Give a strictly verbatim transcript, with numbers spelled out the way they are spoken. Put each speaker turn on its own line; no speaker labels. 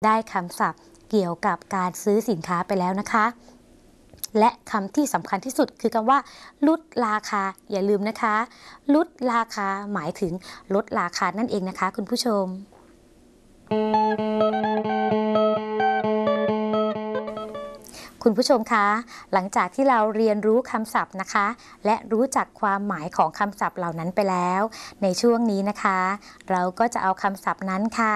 ได้คำศัพท์เกี่ยวกับการซื้อสินค้าไปแล้วนะคะและคำที่สำคัญที่สุดคือคำว่าลดราคาอย่าลืมนะคะลดราคาหมายถึงลดราคานั่นเองนะคะคุณผู้ชมคุณผู้ชมคะหลังจากที่เราเรียนรู้คำศัพท์นะคะและรู้จักความหมายของคำศัพท์เหล่านั้นไปแล้วในช่วงนี้นะคะเราก็จะเอาคำศัพท์นั้นค่ะ